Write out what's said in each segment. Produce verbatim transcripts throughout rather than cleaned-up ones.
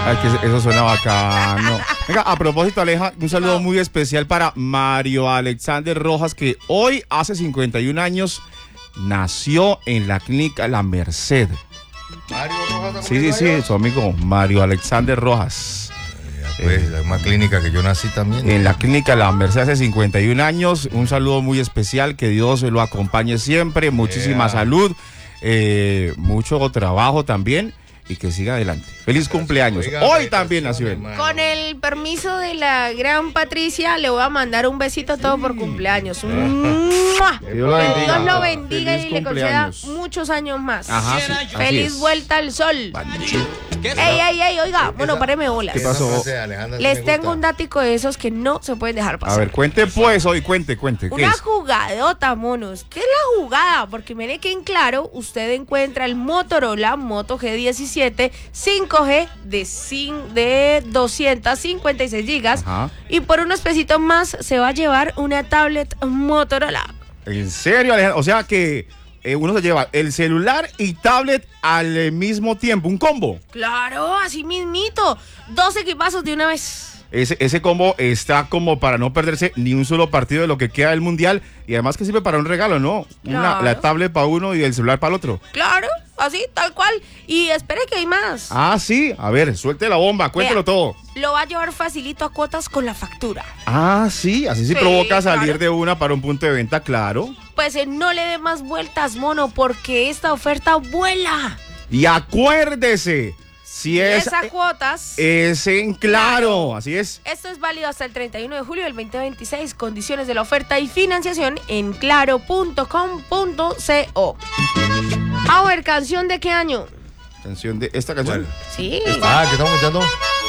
Ay, que eso suena bacano. Venga, a propósito, Aleja, un saludo muy especial para Mario Alexander Rojas, que hoy, hace cincuenta y un años, nació en la clínica La Merced. Mario Rojas. Sí, sí, sí, su amigo Mario Alexander Rojas. Eh, pues, eh, la misma clínica que yo nací también. En la clínica La Merced hace cincuenta y un años. Un saludo muy especial, que Dios lo acompañe siempre. Muchísima yeah. salud, eh, mucho trabajo también. Y que siga adelante. Feliz cumpleaños. Oiga, hoy también nació él. Con el permiso de la gran Patricia, le voy a mandar un besito sí. todo por cumpleaños. Que Dios lo bendiga, Dios lo bendiga y le conceda muchos años más. Ajá, sí, feliz vuelta al sol. Ey, ey, ey, oiga, bueno, páreme bolas. ¿Qué pasó? Les tengo un dático de esos que no se pueden dejar pasar. A ver, cuente pues hoy, cuente, cuente. Una jugadota, monos. ¿Qué es la jugada? Porque mire que en Claro usted encuentra el Motorola Moto G diecisiete cinco G de, de doscientos cincuenta y seis gigas. Ajá. Y por unos pesitos más se va a llevar una tablet Motorola. ¿En serio, Alejandro? O sea que eh, uno se lleva el celular y tablet al mismo tiempo, un combo. Claro, así mismito. Dos equipazos de una vez. Ese, ese combo está como para no perderse ni un solo partido de lo que queda del mundial. Y además que sirve para un regalo, ¿no? Claro. Una, la tablet para uno y el celular para el otro. Claro, así, tal cual. Y espere que hay más. Ah, sí. A ver, suelte la bomba, cuéntelo Vea, todo. Lo va a llevar facilito a cuotas con la factura. Ah, sí. Así sí, sí provoca salir claro. de una para un punto de venta, claro. Pues eh, no le dé más vueltas, mono, porque esta oferta vuela. Y acuérdese. Si es esas cuotas es en Claro, así es. Esto es válido hasta el treinta y uno de julio del veinte veintiséis. Condiciones de la oferta y financiación en claro punto com punto co. A ver, ¿canción de qué año? ¿Canción de esta canción? Bueno. Sí. Ah, ¿qué estamos escuchando?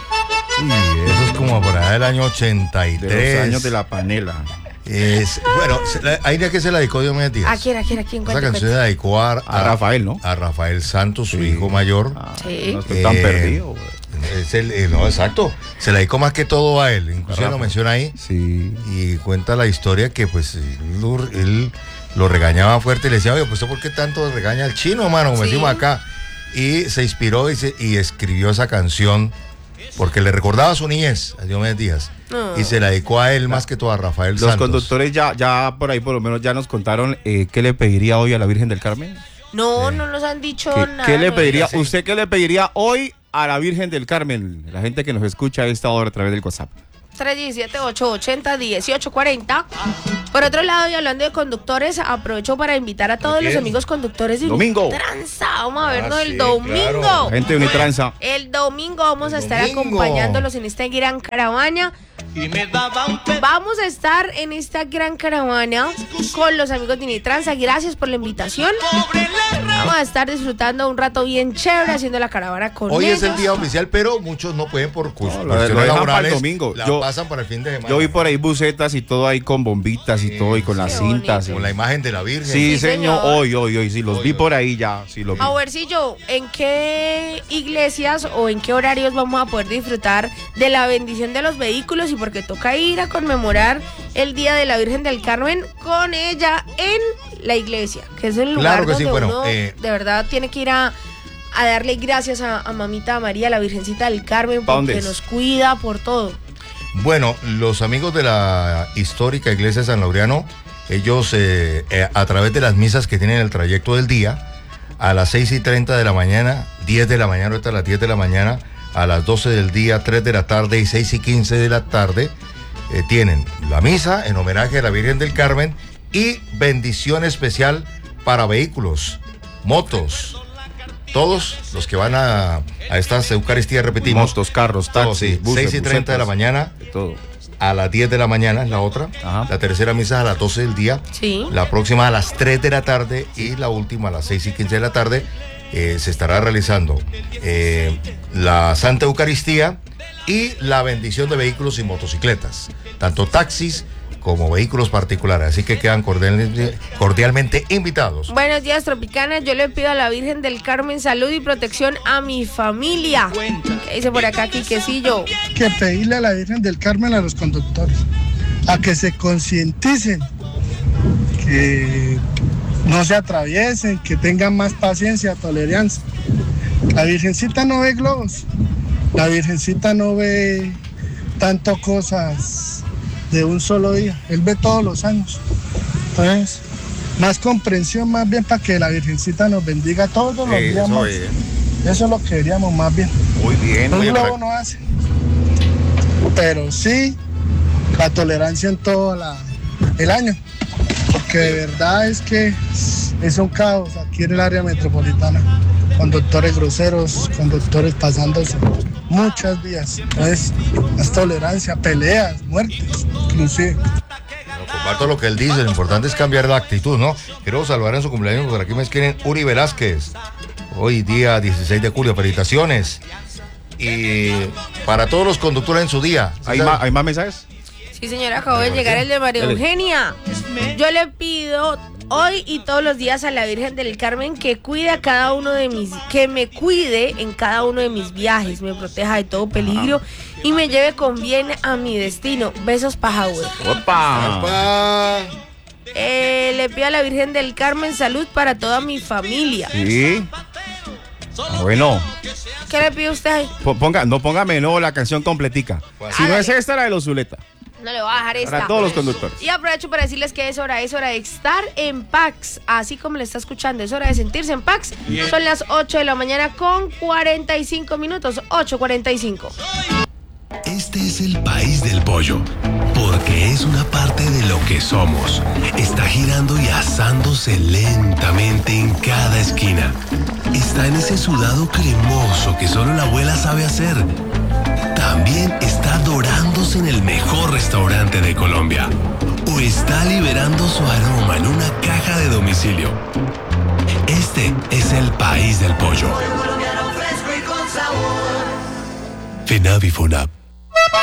Uy, eso es como por allá del año ochenta y tres. De los años de la panela. Es, bueno, ahí de que se la dedicó Diomedes Díaz. ¿A quién, a quién, a quién? Esa canción se la dedicó a, a, a Rafael, ¿no? A Rafael Santos, su sí. hijo mayor. Ah, sí. No estoy tan eh, perdido. Es el, eh, no, exacto. Se la dedicó más que todo a él. Inclusive lo menciona ahí. Sí. Y cuenta la historia que pues él lo, él lo regañaba fuerte y le decía, oye, pues ¿por qué tanto regaña al chino, mano? Como sí. decimos acá. Y se inspiró y, se, y escribió esa canción porque le recordaba a su niñez, a Diomedes Díaz. No. Y se la dedicó a él más que todo a Rafael Los Santos. Los conductores ya, ya por ahí por lo menos ya nos contaron eh, qué le pediría hoy a la Virgen del Carmen. No, sí. no nos han dicho ¿Qué, nada. ¿Qué le pediría? Sí. ¿Usted qué le pediría hoy a la Virgen del Carmen? La gente que nos escucha a esta hora a través del WhatsApp. tres uno siete, ocho ocho cero, uno ocho cuatro cero. Por otro lado, y hablando de conductores, aprovecho para invitar a todos los amigos conductores de domingo. Unitranza. Vamos a vernos ah, el sí, domingo. Claro. Gente de Unitranza. El domingo vamos el a estar domingo. acompañándolos en esta gran caravana. Vamos a estar en esta gran caravana con los amigos de Unitranza. Gracias por la invitación. Vamos a estar disfrutando un rato bien chévere haciendo la caravana con Hoy ellos. es el día oficial, pero muchos no pueden por cuestiones no, lo, lo laborales. para el domingo. La yo, pasan para el fin de semana. Yo vi por ahí bucetas y todo ahí con bombitas y sí, todo y con sí, las cintas. Con la imagen de la Virgen. Sí, sí señor. señor. Hoy, hoy, hoy. Sí, los hoy, vi hoy. por ahí ya. Sí, los vi. A ver si yo, ¿en qué iglesias o en qué horarios vamos a poder disfrutar de la bendición de los vehículos? Y porque toca ir a conmemorar el Día de la Virgen del Carmen con ella en la iglesia, que es el lugar claro que donde sí, bueno, uno eh, de verdad tiene que ir a, a darle gracias a, a Mamita María, la Virgencita del Carmen, porque nos cuida por todo. Bueno, los amigos de la histórica iglesia de San Laureano, ellos eh, eh, a través de las misas que tienen el trayecto del día, a las seis y treinta de la mañana, diez de la mañana, hasta las diez de la mañana, a las doce del día, tres de la tarde y seis y quince de la tarde, eh, tienen la misa en homenaje a la Virgen del Carmen y bendición especial para vehículos, motos, todos los que van a, a estas Eucaristías, repetimos. Motos, carros, taxis, sí, buses, seis y treinta de la mañana, todo. A las diez de la mañana es la otra. Ajá. La tercera misa es a las doce del día. Sí. La próxima a las tres de la tarde y la última a las seis y quince de la tarde. Eh, se estará realizando eh, la Santa Eucaristía y la bendición de vehículos y motocicletas, tanto taxis como vehículos particulares, así que quedan cordialmente, cordialmente invitados. Buenos días, Tropicana. Yo le pido a la Virgen del Carmen salud y protección a mi familia. ¿Qué dice por acá, Quiquecillo? Que pedirle a la Virgen del Carmen a los conductores a que se concienticen, que no se atraviesen, que tengan más paciencia, tolerancia. La Virgencita no ve globos, La Virgencita no ve tanto cosas de un solo día, Él ve todos los años. Entonces, más comprensión más bien para que la Virgencita nos bendiga todos los Eso días más. es. Eso es lo que queríamos más bien. Muy bien, Un muy globo bien. no hace, pero sí la tolerancia en todo la, el año, porque de verdad es que es un caos aquí en el área metropolitana, conductores groseros, conductores pasándose muchas vías. Entonces, es tolerancia, peleas, muertes, inclusive. No, comparto lo que él dice, lo importante es cambiar la actitud, ¿no? Quiero saludar en su cumpleaños, por aquí me escriben Uri Velázquez. Hoy día dieciséis de julio, felicitaciones. Y para todos los conductores en su día. ¿Sí ¿Hay, sabe? más, ¿Hay más mensajes? Sí, señora, acabo de llegar el de María Dale. Eugenia. Yo le pido hoy y todos los días a la Virgen del Carmen que cuide a cada uno de mis, que me cuide en cada uno de mis viajes, me proteja de todo peligro y me lleve con bien a mi destino. Besos, Pajaúd. ¡Opa! Pa- Eh, le pido a la Virgen del Carmen salud para toda mi familia. Sí. Ah, bueno, ¿Qué le pide usted ahí? po- ponga, no póngame no la canción completica. ¿Cuál? Si no Hágale. es esta, la de los Zuleta. No le voy a dejar esta. Para todos los conductores. Y aprovecho para decirles que es hora, es hora de estar en Pax, así como le está escuchando, es hora de sentirse en Pax. Son las ocho de la mañana con cuarenta y cinco minutos, ocho cuarenta y cinco. Este es el país del pollo, porque es una parte de lo que somos. Está girando y asándose lentamente en cada esquina. Está en ese sudado cremoso que solo la abuela sabe hacer. También está dorándose en el mejor restaurante de Colombia. O está liberando su aroma en una caja de domicilio. Este es el país del pollo. FENAVI FONAP.